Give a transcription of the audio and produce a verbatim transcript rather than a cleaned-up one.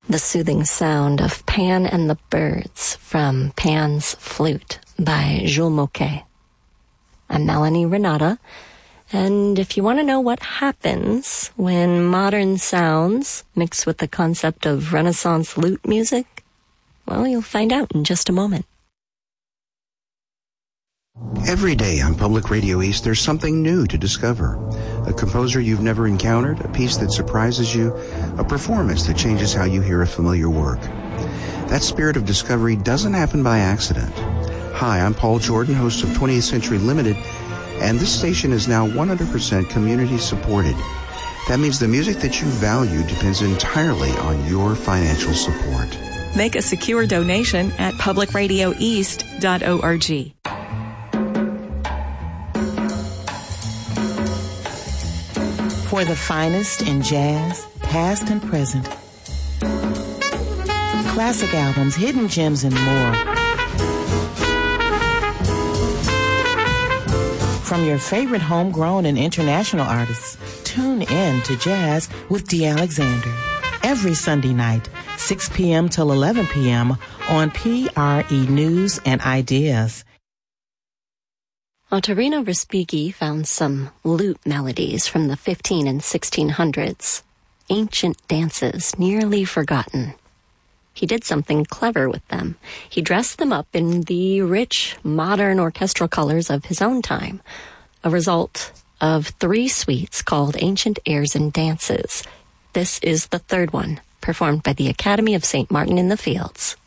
The soothing sound of Pan and the Birds from Pan's Flute by Jules Moquet. I'm Melanie Renata, and if you want to know what happens when modern sounds mix with the concept of Renaissance lute music, well, you'll find out in just a moment. Every day on Public Radio East, there's something new to discover. A composer you've never encountered, a piece that surprises you, a performance that changes how you hear a familiar work. That spirit of discovery doesn't happen by accident. Hi, I'm Paul Jordan, host of twentieth Century Limited, and this station is now one hundred percent community supported. That means the music that you value depends entirely on your financial support. Make a secure donation at public radio east dot org. For the finest in jazz, past and present. Classic albums, hidden gems, and more. From your favorite homegrown and international artists, tune in to Jazz with D. Alexander. Every Sunday night, six p.m. till eleven p.m. on P R E News and Ideas. Ottorino Respighi found some lute melodies from the fifteen and sixteen hundreds, ancient dances nearly forgotten. He did something clever with them. He dressed them up in the rich, modern orchestral colors of his own time, a result of three suites called Ancient Airs and Dances. This is the third one, performed by the Academy of Saint Martin in the Fields.